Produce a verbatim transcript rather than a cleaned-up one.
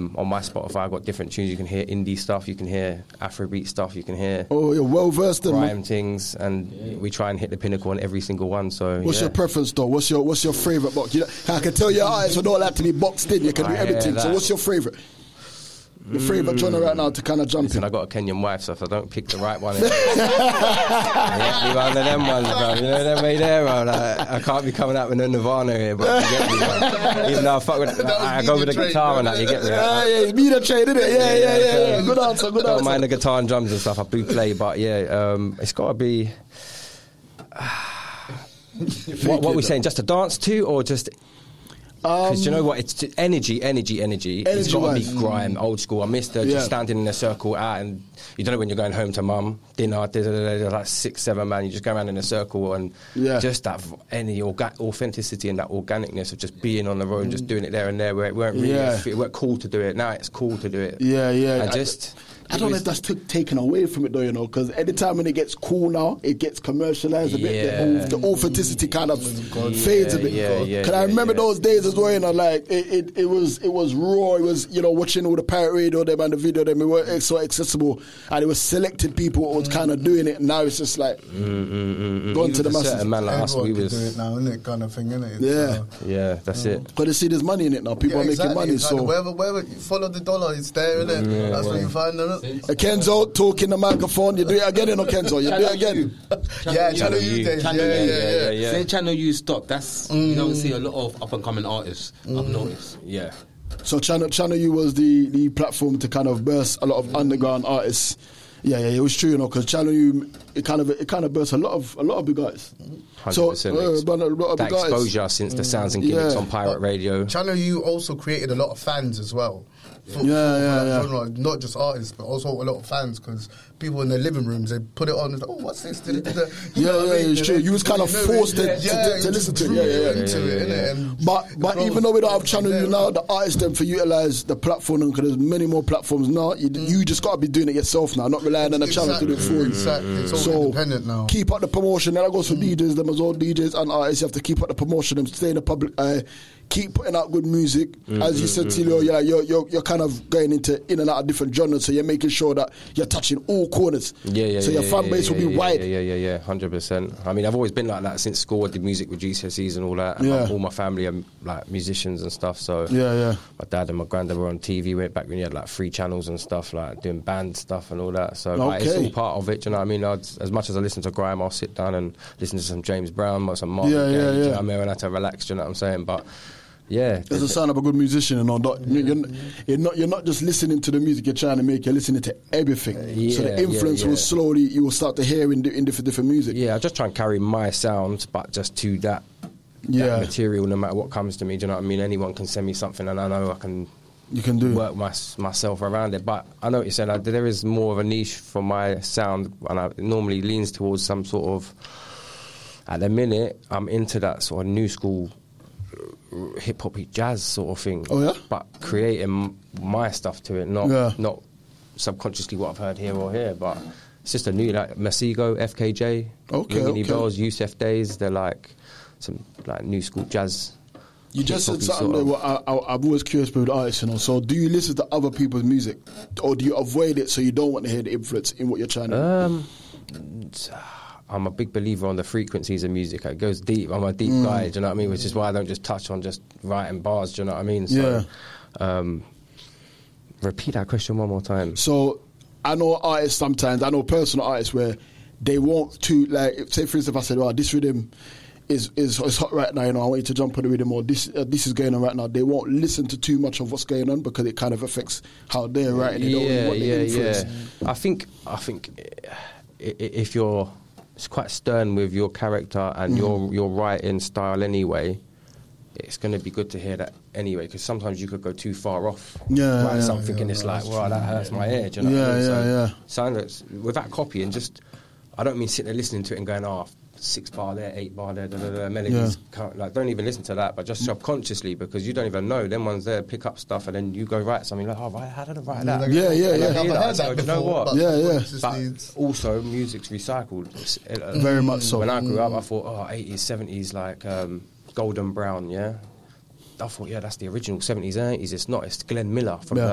Um, on my Spotify, I've got different tunes. You can hear indie stuff, you can hear Afrobeat stuff, you can hear oh, you're well versed in grime things, and yeah. we try and hit the pinnacle on every single one. So, what's yeah. your preference though? What's your what's your favourite box? You know, I can tell your eyes don't like to be boxed in. You can do everything. So, what's your favourite? Your favourite genre right now to kind of jump Listen, in? I got a Kenyan wife, so if I don't pick the right one, yeah, be one of them ones, bro. You know them way there, bro. Like, I can't be coming out with no Nirvana here, but you get me, bro. Even though I fuck with, like, I go with the guitar and that, you get me. Yeah, yeah, yeah, media trade, innit? Yeah, yeah, yeah, yeah. Good answer, good I don't answer. mind the guitar and drums and stuff. I do play, but yeah, um, it's got to be. Uh, what, what are we saying? Just a dance to, or just? Because um, you know what, it's just energy, energy, energy. energy it's got to be grime, old school. I miss the yeah. just standing in a circle out, and you don't know when you're going home to mum, dinner, da, da, da, da, like six, seven man. You just go around in a circle, and yeah. just that any orga- authenticity and that organicness of just being on the road and just doing it there and there. Where it weren't really, yeah. it weren't cool to do it. Now it's cool to do it. Yeah, yeah. And I, just. I don't know if that's t- taken away from it though, you know, because anytime when it gets cool now, it gets commercialised a bit. Yeah. The, the authenticity kind of God. fades yeah, a bit. Yeah, yeah, Because yeah, I remember yeah. those days as well, you know, like it, it, it was it was raw. It was, you know, watching all the pirate radio them and the video them. It was so accessible, and it was selected people who was kind of doing it. And now it's just like mm, mm, mm, going mm. to the masses. Man like us, we can was do it now, isn't it? Kind of thing, isn't it? It's, yeah, uh, yeah, that's yeah. it. Because they see there's money in it now. People yeah, are exactly, making money. Exactly. So wherever, wherever you follow the dollar, it's there, isn't it? Yeah, that's yeah. where you find them. Uh, Kenzo talking the microphone. You do it again, you know, Kenzo. You do it again. Yeah, Channel U days. Yeah, yeah, yeah, yeah. Say Channel U stop. That's mm. you don't see a lot of up and coming artists. Mm. I've noticed. Yeah. So Channel Channel U was the, the platform to kind of burst a lot of underground artists. Yeah, yeah, it was true, you know, because Channel U it kind of it kind of burst a lot of a lot of big artists. So so, uh, but a lot of that big exposure artists. since the Sounds and Gimmicks Yeah. on pirate radio. Channel U also created a lot of fans as well. For, Yeah, for yeah, that yeah. genre, not just artists, but also a lot of fans, because people in their living rooms, they put it on and like, oh, what's this? You Yeah, know yeah, what I mean? it's true. You was kind of You know, forced to, yeah, to, yeah, to, to listen to it. Yeah, yeah, yeah. into yeah, it, yeah, innit? yeah. And But but clothes, even though we don't have yeah. Channel U now, the artists them for utilise the platform, because there's many more platforms now. You, Mm. you just got to be doing it yourself now, not relying on a channel to do it for you. Exactly. It's all So independent now. keep up the promotion. And that goes for D Js, them as well. D Js and artists, you have to keep up the promotion and stay in the public eye. Keep putting out good music. Mm, As you mm, said, mm, Tilio, yeah, you're, you're you're kind of going into in and out of different genres, so you're making sure that you're touching all corners. Yeah, yeah. So yeah, your fan yeah, base yeah, will be yeah, wide. Yeah, yeah, yeah, yeah, hundred percent. I mean, I've always been like that since school. I did music with G C S Es and all that. And Yeah. like, all my family are like musicians and stuff. So Yeah, yeah. my dad and my granddad were on T V way back when you had like free channels and stuff, like doing band stuff and all that. So like, it's Okay. all part of it. Do you know what I mean? I'd, as much as I listen to grime, I'll sit down and listen to some James Brown, some Martin Yeah, Gaye. yeah, Do you know yeah. what I mean? When I have to relax, do you know what I'm saying? But yeah, That's a sign of a good musician, you know. Not, you're, you're not you're not just listening to the music you're trying to make. You're listening to everything. yeah, so the influence yeah, yeah. will slowly you will start to hear in, di- in different different music. yeah. I just try and carry my sound, but just to that. Yeah. That material, no matter what comes to me, do you know what I mean? Anyone can send me something, and I know I can You can do. work my, myself around it. But I know what you said. Like, there is more of a niche for my sound, and I, it normally leans towards some sort of. At the minute, I'm into that sort of new school hip hop jazz sort of thing. Oh, yeah? But creating my stuff to it, not Yeah. not subconsciously what I've heard here or here, but it's just a new like Masego, F K J, Okay, Ringini okay. Bells, Yusef Days. They're like some like new school jazz. You just said hip-hoppy something sort that of- what I, I, I'm always curious with artists, you know. So, do you listen to other people's music, or do you avoid it so you don't want to hear the influence in what you're trying to? do? Um, I'm a big believer on the frequencies of music. It goes deep. I'm a deep Mm. guy, do you know what I mean? Which is why I don't just touch on just writing bars, do you know what I mean? So, um, repeat that question one more time. So, I know artists sometimes. I know personal artists where they want to, like, say for instance, if I said, "Oh, this rhythm is is, is hot right now," you know, I want you to jump on the rhythm, or this uh, this is going on right now. They won't listen to too much of what's going on because it kind of affects how they're writing. They don't Yeah, want the yeah, influence. yeah. I think, I think i- i- if you're it's quite stern with your character and Mm. your your writing style anyway, it's going to be good to hear that anyway, because sometimes you could go too far off. Yeah, write yeah, something and it's like, wow, that hurts my ear. Do you know Yeah, what I mean? yeah, so, yeah. Sound that's without copying, just I don't mean sitting there listening to it and going, oh, six bar there, eight bar there, da, da, da, melodies. Can't, like, don't even listen to that, but just subconsciously, because you don't even know. Them ones there pick up stuff, and then you go write something like, oh, right, how did I write that? Yeah, yeah, And I yeah. hear I've that, heard so that do you know before, what? but Yeah, yeah. it just But needs- also, music's recycled. It's, uh, Very much so. When I grew up, I thought, oh, eighties, seventies, like um, Golden Brown, yeah? I thought, yeah, that's the original seventies and eighties. It's not. It's Glenn Miller from Yeah. the